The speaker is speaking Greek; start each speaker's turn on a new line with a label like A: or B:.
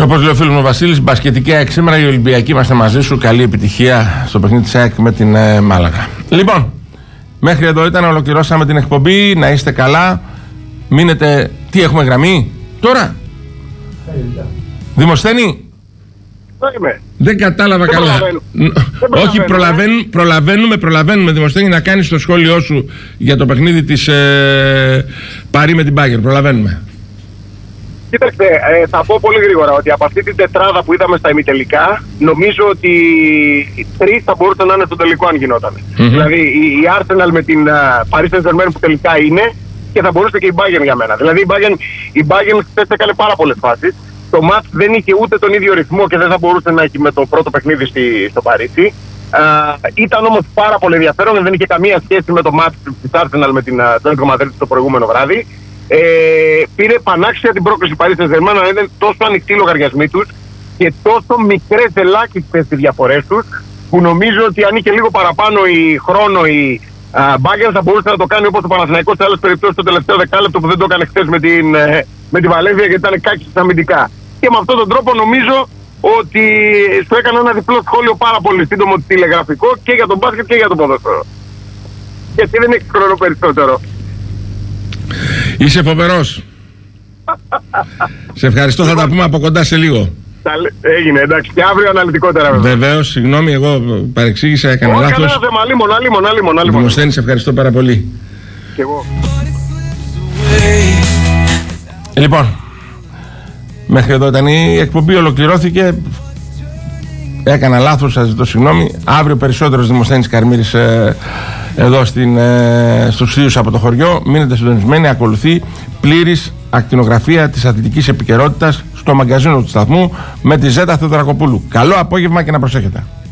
A: Όπως λέει ο φίλος μου ο Βασίλης, μπασκετική ΑΕΚ σήμερα, οι Ολυμπιακοί είμαστε μαζί σου. Καλή επιτυχία στο παιχνίδι της ΑΕΚ με την Μάλαγα. Λοιπόν, μέχρι εδώ ήταν, ολοκληρώσαμε την εκπομπή. Να είστε καλά. Μείνετε. Τι έχουμε γραμμή τώρα? Δημοσθένη. Δεν κατάλαβα καλά. Όχι, προλαβαίνουμε Δημοσθένη, να κάνεις το σχόλιο σου για το παιχνίδι της Παρί με την Bayern. Προλαβαίνουμε.
B: Κοίταξτε, θα πω πολύ γρήγορα ότι από αυτή την τετράδα που είδαμε στα ημιτελικά, νομίζω ότι οι τρεις θα μπορούσαν να είναι στο τελικό αν γινόταν. Δηλαδή η Arsenal με την Paris Saint-Germain που τελικά είναι, και θα μπορούσε και η Bayern για μένα. Δηλαδή η Bayern χθες έκανε πάρα πολλές φάσεις. Το match δεν είχε ούτε τον ίδιο ρυθμό και δεν θα μπορούσε να έχει με το πρώτο παιχνίδι στο Παρίσι. Ήταν όμως πάρα πολύ ενδιαφέρον, δεν είχε καμία σχέση με το match της Arsenal με την Atletico Madrid το προηγούμενο βράδυ. Πήρε πανάξια την πρόκριση Paris Saint-Germain, να είναι τόσο ανοιχτοί οι λογαριασμοί τους και τόσο μικρές ελάχιστες οι διαφορές τους, που νομίζω ότι αν είχε λίγο παραπάνω η χρόνο η Bayern θα μπορούσε να το κάνει όπως ο Παναθηναϊκός σε άλλες περιπτώσεις το τελευταίο δεκάλεπτο που δεν το έκανε χθες με τη Βαλένθια, γιατί ήταν κάκης αμυντικά. Και με αυτόν τον τρόπο νομίζω ότι σου έκανα ένα διπλό σχόλιο πάρα πολύ σύντομο τηλεγραφικό και για τον μπάσκετ και για το ποδόσφαιρο. Γιατί δεν έχει χρόνο περισσότερο.
A: Είσαι φοβερός. Σε ευχαριστώ, θα τα πούμε από κοντά σε λίγο.
B: Έγινε, εντάξει, και αύριο αναλυτικότερα βέβαια.
A: Βεβαίως, συγγνώμη, εγώ παρεξήγησα, έκανα λάθος.
B: Όχι, κανένα θέμα, άλλη.
A: Δημοσθένη, σε ευχαριστώ πάρα πολύ.
B: Και εγώ.
A: Λοιπόν, μέχρι εδώ ήταν η εκπομπή, ολοκληρώθηκε. Έκανα λάθος, σας ζητώ συγγνώμη. Αύριο περισσότερος Δημοσθένης Καρμύρης εδώ στους στούντιους από το χωριό. Μείνετε συντονισμένοι, ακολουθεί πλήρης ακτινογραφία της αθλητικής επικαιρότητας στο μαγκαζίνο του σταθμού με τη Ζέτα Θεοδωρακοπούλου. Καλό απόγευμα και να προσέχετε.